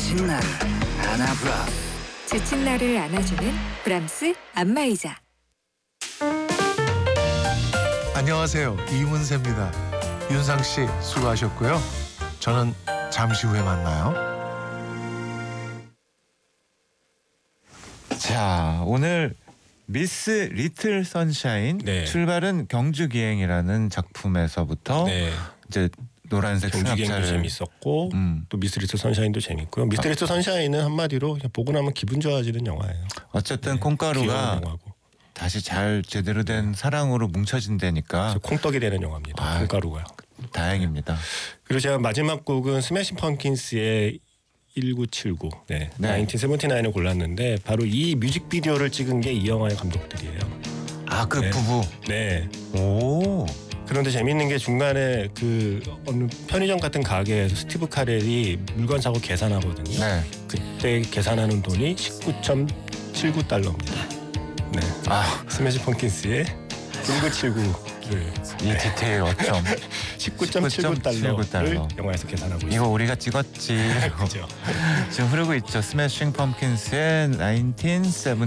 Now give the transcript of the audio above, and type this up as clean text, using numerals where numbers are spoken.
지친 나를 안아브라. 지친 나를 안아주는 브람스 안마의자. 안녕하세요. 이문세입니다. 윤상 씨 수고하셨고요. 저는 잠시 후에 만나요. 자, 오늘 미스 리틀 선샤인 네. 출발은 경주기행이라는 작품에서부터 네. 이제 노란색 경주기행도 승합차를 재밌었고 또 미스 리틀 선샤인도 재밌고요. 미스 리틀 선샤인은 한마디로 그냥 보고 나면 기분 좋아지는 영화예요. 어쨌든 네. 콩가루가 귀여운 영화고. 다시 잘 제대로 된 사랑으로 뭉쳐진다니까 그래서 콩떡이 되는 영화입니다. 아, 콩가루가. 다행입니다. 그리고 제가 마지막 곡은 스매싱 펌킨스의 1979, 네, 네. 1979을 골랐는데 바로 이 뮤직비디오를 찍은 게 이 영화의 감독들이에요. 아, 그 네. 부부. 네. 오. 그런데 재밌는 게 중간에 그 어느 편의점 같은 가게에서 스티브 카렐이 물건 사고 계산하거든요. 네. 그때 계산하는 돈이 19.79달러입니다. 네. 아, 스매시 펑킨스의 1979를 이 디테일 어쩜. 19.79달러를 영화에서 계산하고 있어요. 이거 우리가 찍었지. 그죠. 지금 흐르고 있죠. 스매싱 펌킨스의 1979.